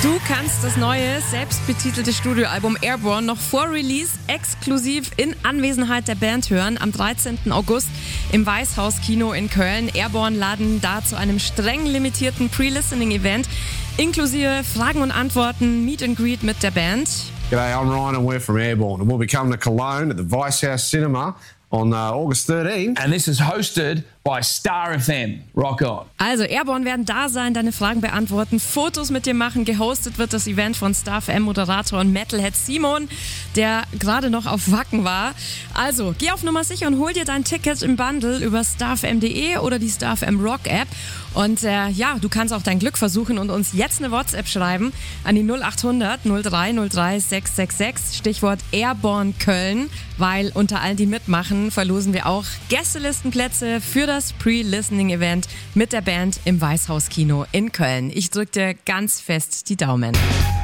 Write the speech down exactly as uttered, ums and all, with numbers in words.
Du kannst das neue, selbstbetitelte Studioalbum Airborne noch vor Release exklusiv in Anwesenheit der Band hören. Am dreizehnten August im Weißhaus-Kino in Köln. Airborne laden da zu einem streng limitierten Pre-Listening-Event inklusive Fragen und Antworten, Meet and Greet mit der Band. G'day, I'm Ryan and we're from Airborne and we'll be coming to Cologne at the Weisshaus Cinema on uh, August thirteenth. And this is hosted by Star F M. Rock on. Also Airborne werden da sein, deine Fragen beantworten, Fotos mit dir machen. Gehostet wird das Event von Star F M-Moderator und Metalhead Simon, der gerade noch auf Wacken war. Also geh auf Nummer sicher und hol dir dein Ticket im Bundle über starfm punkt de oder die Star F M Rock App. Und äh, ja, du kannst auch dein Glück versuchen und uns jetzt eine WhatsApp schreiben an die null achthundert null drei null drei sechs sechs sechs, Stichwort Airborne Köln, weil unter allen, die mitmachen, verlosen wir auch Gästelistenplätze für das Pre-Listening-Event mit der Band im Weißhaus-Kino in Köln. Ich drücke dir ganz fest die Daumen.